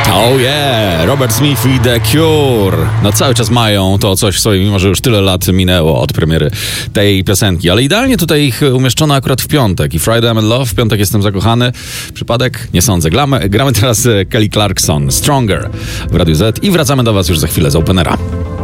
Oh yeah, Robert Smith i The Cure. No cały czas mają to coś w sobie, mimo że już tyle lat minęło od premiery tej piosenki. Ale idealnie tutaj ich umieszczono akurat w piątek. I Friday I'm in Love, w piątek jestem zakochany. Przypadek? Nie sądzę. Gramy teraz Kelly Clarkson, Stronger w Radiu Z i wracamy do was już za chwilę z Openera.